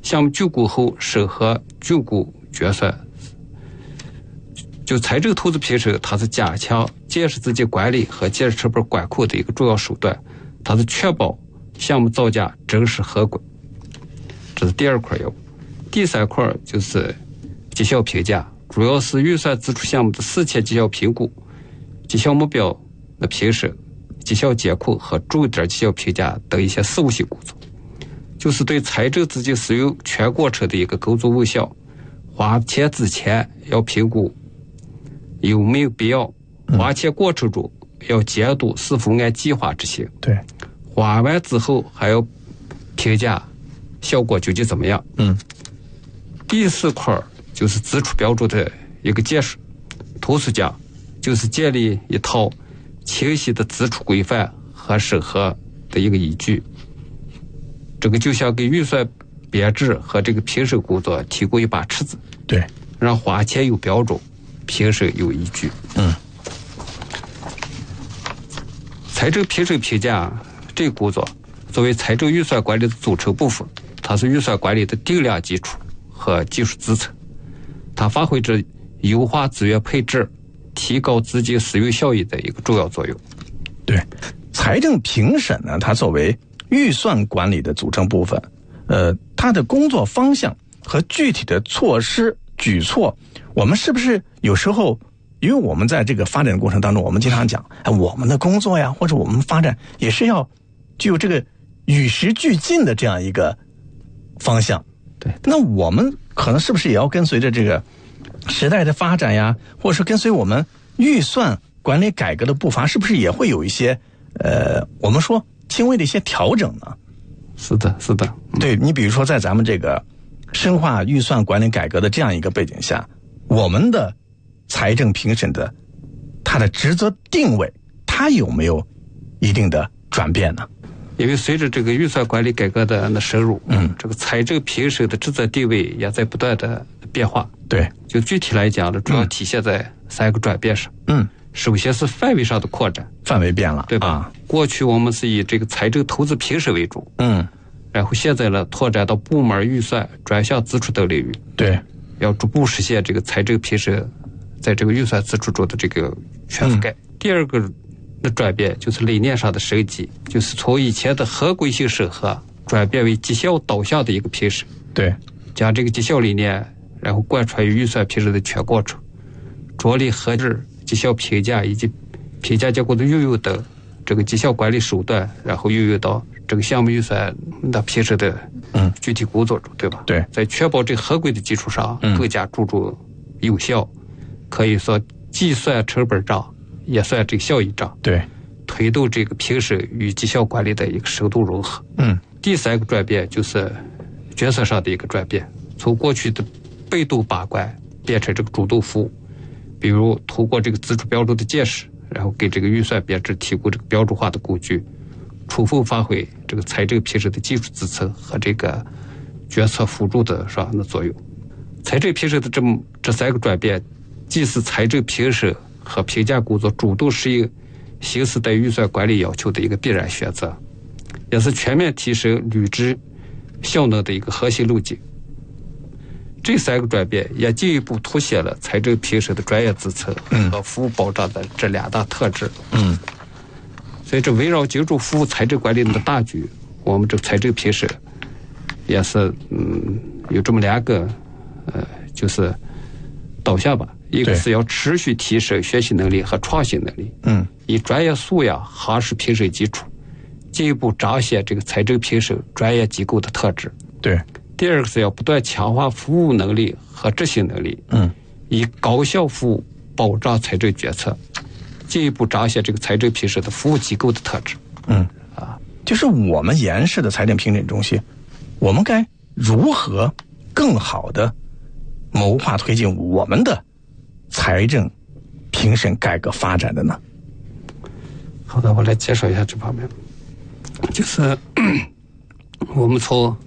项目竣工后审核竣工决算。就财政投资评审，它是加强建设资金管理和建设成本管控的一个重要手段，它是确保项目造价真实合规。这是第二块业务。第三块就是绩效评价，主要是预算支出项目的事前绩效评估、绩效目标的评审、绩效监控和重点绩效评价等一些事务性工作，就是对财政资金使用全过程的一个工作问效。花钱之前要评估有没有必要，花钱过程中要监督是否按计划执行。 对， 花完之后还要评价效果究竟怎么样。第四块就是支出标准的一个建设，通俗讲就是建立一套清晰的支出规范和审核的一个依据。这个就像给预算编制和这个评审工作提供一把尺子， 对， 让花钱有标准，评审有依据。财政评审评价这个工作作为财政预算管理的组成部分，它是预算管理的定量基础和技术支撑，它发挥着优化资源配置、提高资金使用效益的一个重要作用。 对，财政评审呢，它作为预算管理的组成部分，它的工作方向和具体的措施举措，我们是不是有时候，因为我们在这个发展的过程当中，我们经常讲，我们的工作呀，或者我们发展也是要具有这个与时俱进的这样一个方向。 对， 那我们可能是不是也要跟随着这个时代的发展呀，或者是跟随我们预算管理改革的步伐，是不是也会有一些我们说轻微的一些调整呢？ 是的，是的。 对，你比如说在咱们这个深化预算管理改革的这样一个背景下，我们的财政评审的它的职责定位，它有没有一定的转变呢？ 因为随着这个预算管理改革的深入，这个财政评审的职责定位也在不断的变化。 对， 就具体来讲呢，主要体现在3个转变上。首先是范围上的扩展， 范围变了， 对吧？过去我们是以这个财政投资评审为主，然后现在呢，拓展到部门预算、专项支出等领域。 对， 要逐步实现这个财政评审在这个预算支出中的这个全覆盖。第二个的转变就是理念上的升级，就是从以前的合规性审核转变为绩效导向的一个评审。 对， 将这个绩效理念然后贯穿于预算评审的全过程，着力核制绩效评价以及评价结果的运用等这个绩效管理手段，然后运用到这个项目预算的评审的具体工作中，对吧？ 对， 在确保这个合规的基础上，更加注重有效，可以说既算成本账，也算这个效益账。 对， 推动这个评审与绩效管理的一个深度融合。第3个转变就是角色上的一个转变，从过去的被动把关变成这个主动服务。比如通过这个支出标准的建设，然后给这个预算编制提供这个标准化的工具，充分发挥这个财政评审的技术支撑和这个决策辅助的作用。财政评审的这3个转变，既是财政评审和评价工作主动适应新时代预算管理要求的一个必然选择，也是全面提升履职效能的一个核心路径。这3个转变也进一步凸显了财政评审的专业支撑和服务保障的这2大特质。所以这围绕精准服务财政管理的大局，我们这个财政评审也是有这么2个就是导向吧。一个是要持续提升学习能力和创新能力，以专业素养夯实评审基础，进一步彰显这个财政评审专业机构的特质。 对。 第二个是要不断强化服务能力和执行能力，以高效服务保障财政决策，进一步彰显这个财政评审的服务机构的特质。 就是我们严实的财政评审中心，我们该如何更好的谋划推进我们的财政评审改革发展的呢？ 好的，我来介绍一下这方面。就是我们从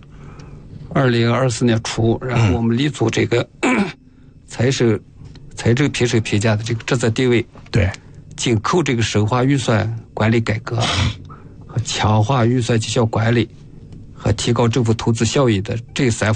2024年初，然后我们立足这个财政评审评价的这个职责定位， 对， 紧扣这个深化预算管理改革和强化预算绩效管理和提高政府投资效益的这3